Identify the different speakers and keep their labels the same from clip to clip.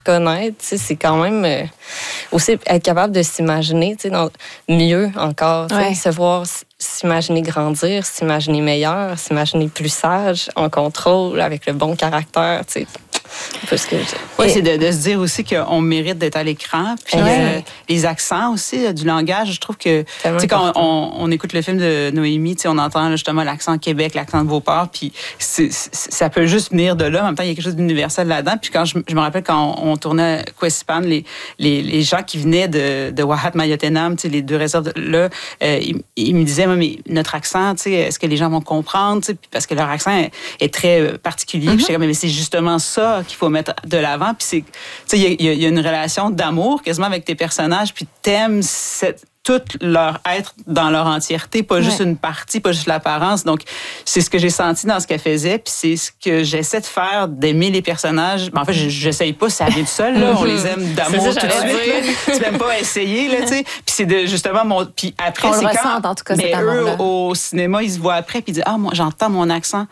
Speaker 1: connaître, c'est quand même aussi être capable de s'imaginer mieux encore, se voir s'imaginer grandir, s'imaginer meilleur, s'imaginer plus sage, en contrôle, avec le bon caractère,
Speaker 2: Oui, c'est de se dire aussi qu'on mérite d'être à l'écran. Puis les accents aussi du langage, je trouve que quand on écoute le film de Noémie, on entend justement l'accent Québec, l'accent de Beauport, puis ça peut juste venir de là. En même temps, il y a quelque chose d'universel là-dedans. Puis quand je me rappelle quand on tournait Quessipan, les gens qui venaient de Wahat Mayotenam, les 2 réserves là, ils me disaient, mais notre accent, est-ce que les gens vont comprendre? Parce que leur accent est très particulier. Puis j'étais comme, mais c'est justement ça qu'il faut mettre de l'avant. Puis il y a une relation d'amour quasiment avec tes personnages, puis t'aimes tout leur être dans leur entièreté, pas juste une partie, pas juste l'apparence. Donc, c'est ce que j'ai senti dans ce qu'elle faisait, puis c'est ce que j'essaie de faire, d'aimer les personnages. En fait, j'essaye pas, ça vient tout seul, là. On les aime d'amour tout de suite. Tu n'aimes pas essayer, là, tu sais. Puis c'est justement Puis après,
Speaker 3: on
Speaker 2: c'est
Speaker 3: le ressent, en tout cas,
Speaker 2: mais
Speaker 3: cet amour-là.
Speaker 2: eux, au cinéma, ils se voient après, puis ils disent, moi, j'entends mon accent.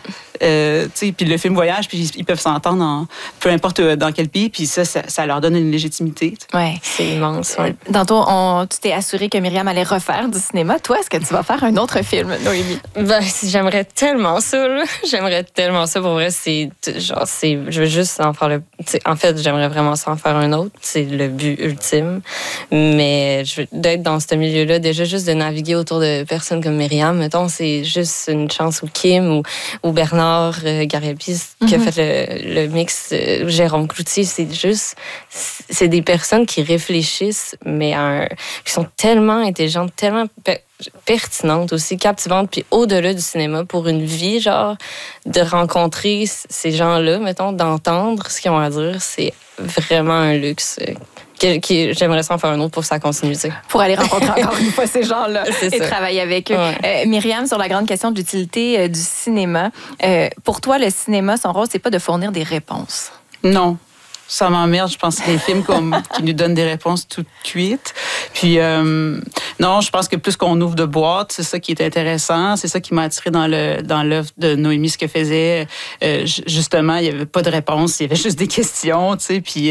Speaker 2: Puis le film voyage, puis ils peuvent s'entendre peu importe dans quel pays, puis ça leur donne une légitimité.
Speaker 3: Oui,
Speaker 1: c'est immense. Ouais.
Speaker 3: Tantôt, tu t'es assuré que Myriam allait refaire du cinéma. Toi, est-ce que tu vas faire un autre film, Noémie?
Speaker 1: J'aimerais tellement ça, là. J'aimerais tellement ça. Pour vrai, je veux juste en faire en fait, j'aimerais vraiment ça en faire un autre. C'est le but ultime. Mais d'être dans ce milieu-là, déjà juste de naviguer autour de personnes comme Myriam, mettons, c'est juste une chance. Ou Kim, ou Bernard Gariepis, qui a fait le mix, Jérôme Cloutier. C'est des personnes qui réfléchissent, mais qui sont tellement intelligentes, tellement pertinentes aussi, captivantes, puis au-delà du cinéma, pour une vie, de rencontrer ces gens-là, mettons, d'entendre ce qu'ils ont à dire, c'est vraiment un luxe. J'aimerais ça en faire un autre pour sa continuité.
Speaker 3: Pour aller rencontrer encore une fois ces gens-là et travailler avec eux.
Speaker 1: Ouais.
Speaker 3: Myriam, sur la grande question de l'utilité du cinéma, pour toi, le cinéma, son rôle, c'est pas de fournir des réponses.
Speaker 2: Non. Ça m'emmerde, je pense, les films qui nous donnent des réponses toutes cuites. Puis, non, je pense que plus qu'on ouvre de boîtes, c'est ça qui est intéressant. C'est ça qui m'a attiré dans l'œuvre de Noémie, ce qu'elle faisait. Justement, il n'y avait pas de réponse, il y avait juste des questions, tu sais. Puis,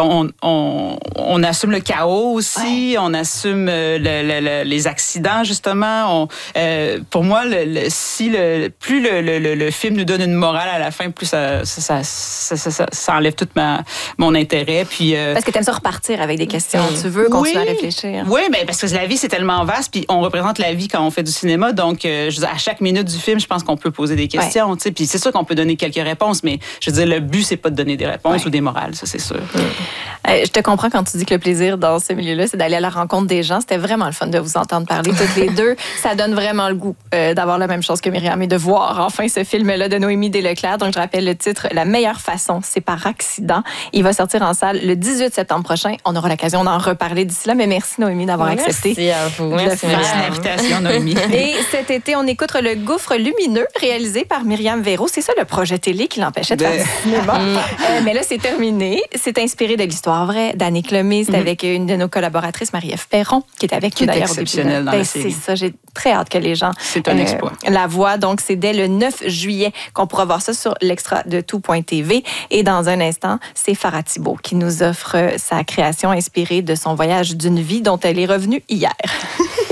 Speaker 2: on assume le chaos aussi, on assume les accidents, justement. Pour moi, plus le film nous donne une morale à la fin, plus ça enlève toute mon intérêt. Puis,
Speaker 3: parce que tu aimes ça repartir avec des questions. Tu veux continuer à réfléchir.
Speaker 2: Oui, mais parce que la vie, c'est tellement vaste, puis on représente la vie quand on fait du cinéma. Donc, à chaque minute du film, je pense qu'on peut poser des questions. Tu sais, puis c'est sûr qu'on peut donner quelques réponses, mais je veux dire, le but, c'est pas de donner des réponses ou des morales, ça, c'est sûr.
Speaker 3: Je te comprends quand tu dis que le plaisir dans ce milieu-là, c'est d'aller à la rencontre des gens. C'était vraiment le fun de vous entendre parler toutes les deux. Ça donne vraiment le goût d'avoir la même chose que Myriam et de voir enfin ce film-là de Noémie Desleclerc. Donc, je rappelle le titre, La meilleure façon, c'est par accident. Il va sortir en salle le 18 septembre prochain. On aura l'occasion d'en reparler d'ici là, mais merci Noémie d'avoir accepté.
Speaker 1: Merci à vous. Merci
Speaker 2: pour l'invitation, Noémie.
Speaker 3: Et cet été, on écoute Le Gouffre lumineux, réalisé par Myriam Véraud. C'est ça le projet télé qui l'empêchait de faire du cinéma. Mais là, c'est terminé. C'est inspiré de l'histoire vraie d'Annick Lemay. C'est avec une de nos collaboratrices, Marie-Ève Perron, qui est avec nous d'ailleurs au début.
Speaker 2: Exceptionnelle dans la série.
Speaker 3: C'est ça, j'ai très hâte que les gens
Speaker 2: c'est un exploit.
Speaker 3: La voient. Donc, c'est dès le 9 juillet qu'on pourra voir ça sur l'extra de tout.tv. Et dans un instant, c'est Farah Thibault qui nous offre sa création inspirée de son voyage d'une vie dont elle est revenue hier.